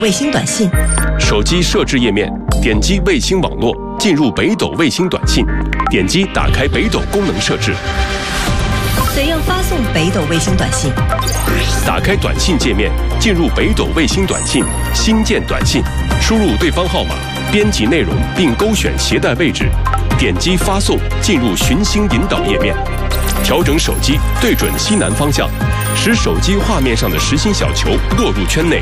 卫星短信， 手机设置页面，点击卫星网络，进入北斗卫星短信，点击打开北斗功能设置， 怎样发送北斗卫星短信？ 打开短信界面，进入北斗卫星短信，新建短信，输入对方号码，编辑内容并勾选携带位置，点击发送，进入寻星引导页面，调整手机对准西南方向，使手机画面上的实心小球落入圈内。